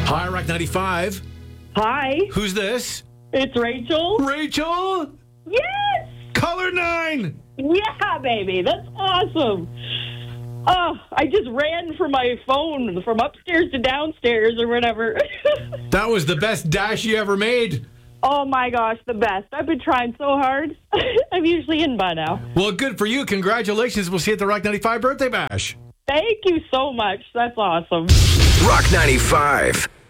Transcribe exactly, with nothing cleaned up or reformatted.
Hi, Rock ninety-five. Hi, Who's this? it's Rachel. Rachel? Yes! Color nine. Yeah, baby, that's awesome. Oh, I just ran for my phone from upstairs to downstairs or whatever. That was the best dash you ever made. Oh my gosh, the best. I've been trying so hard. I'm usually in by now. Well, good for you. Congratulations. We'll see you at the Rock ninety-five birthday bash. Thank you so much. That's awesome. Rock ninety-five.